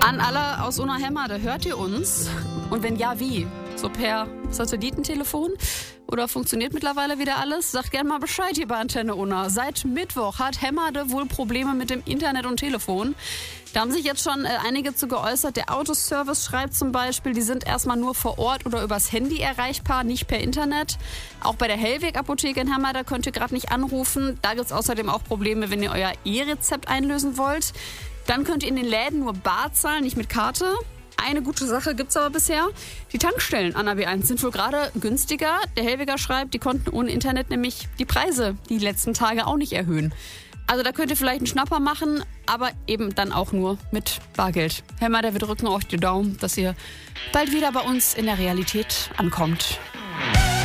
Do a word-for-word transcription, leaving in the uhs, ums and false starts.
An alle aus Unna-Hemmerde, hört ihr uns? Und wenn ja, wie? So per Satellitentelefon? Oder funktioniert mittlerweile wieder alles? Sagt gerne mal Bescheid hier bei Antenne Unna. Seit Mittwoch hat Hemmerde wohl Probleme mit dem Internet und Telefon. Da haben sich jetzt schon äh, einige zu geäußert. Der Autoservice schreibt zum Beispiel, die sind erstmal nur vor Ort oder übers Handy erreichbar, nicht per Internet. Auch bei der Hellweg-Apotheke in Hemmerde könnt ihr gerade nicht anrufen. Da gibt es außerdem auch Probleme, wenn ihr euer E-Rezept einlösen wollt. Dann könnt ihr in den Läden nur bar zahlen, nicht mit Karte. Eine gute Sache gibt's aber bisher. Die Tankstellen an A B eins sind wohl gerade günstiger. Der Hellweger schreibt, die konnten ohne Internet nämlich die Preise die letzten Tage auch nicht erhöhen. Also da könnt ihr vielleicht einen Schnapper machen, aber eben dann auch nur mit Bargeld. Hemmerde, wir drücken euch die Daumen, dass ihr bald wieder bei uns in der Realität ankommt.